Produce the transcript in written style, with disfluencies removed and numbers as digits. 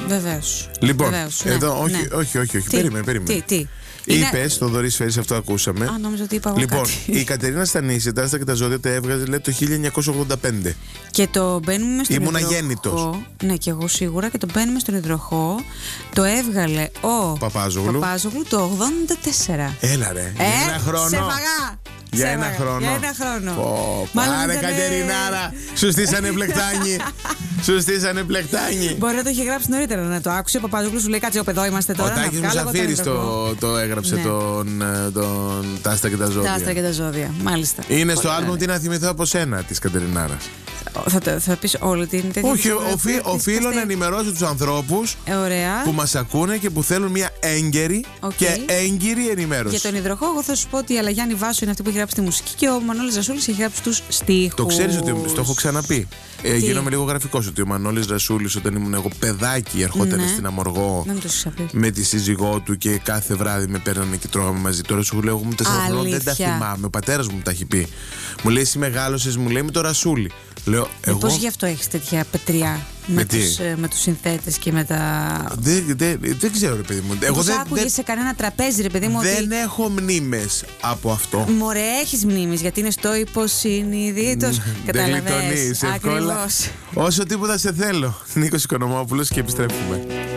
Βεβαίως. Λοιπόν, Βεβαίως, εδώ, ναι. όχι. Περίμενε. Τι. Είπες, το Θοδωρή Σφαίρης, αυτό ακούσαμε. Α, νόμιζα ότι είπα εγώ Λοιπόν, κάτι. η Κατερίνα Στανίση, τα Άστα και τα Ζώδια, τα έβγαζε λέει, το 1985. Και το μπαίνουμε στον Ήμουν υδροχό. αγέννητος. Ναι, και εγώ σίγουρα. Και το μπαίνουμε στον υδροχό. Το έβγαλε ο Παπάζογλου το 84. Έλα ρε, για ένα χρόνο. Σε φαγά! Για ένα χρόνο. Για ένα χρόνο. Πάρε ήταν, Κατερινάρα, σου στήσανε πλεκτάνι. Σου στήσανε πλεκτάνι. Μπορεί να το είχε γράψει νωρίτερα να το άκουσε. Ο Παπαδόπουλος σου λέει κάτσε όπου εδώ είμαστε τώρα. Ο Τάκης Μουσαφίρης το έγραψε Ναι. τον Τα Άστα και τα Ζώδια. Τα Άστρα και τα Ζώδια, μάλιστα. Είναι στο άλμπουμ Τι να θυμηθώ από σένα της Κατερινάρας. Θα πεις όλη την τέτοια. Όχι, οφείλω να ενημερώσω τους ανθρώπους Ωραία. που μας ακούνε και που θέλουν μια έγκαιρη και έγκυρη ενημέρωση. Για τον υδροχό, εγώ θα σου πω ότι η Αλαγιάννη Βάσο είναι αυτή που έχει γράψει τη μουσική και ο Μανώλης Ρασούλης έχει γράψει τους στίχους. Το ξέρεις ότι το έχω ξαναπεί. Γίνομαι λίγο γραφικός ότι ο Μανώλης Ρασούλης όταν ήμουν εγώ παιδάκι ερχόταν στην Αμοργό με τη σύζυγό του και κάθε βράδυ με παίρνανε και τρώγαμε μαζί. Τώρα σου λέω εγώ μου 4 χρόνια δεν τα θυμάμαι. Ο πατέρας μου τα έχει πει. Μου λέει εσύ μεγάλωσες, μου λέει με το Ρασούλη. Λέω, εγώ... Πώς γι' αυτό έχεις τέτοια πετριά με τους συνθέτες και με τα... Δεν ξέρω ρε παιδί μου. Πώς άκουγες σε κανένα τραπέζι ρε παιδί μου? Δεν έχω μνήμες από αυτό. Μωρέ, έχεις μνήμες γιατί είναι στο υποσυνείδητος. Δεν γλιτώνεις εύκολα. Όσο τίποτα σε θέλω. Νίκος Οικονομόπουλος και επιστρέφουμε.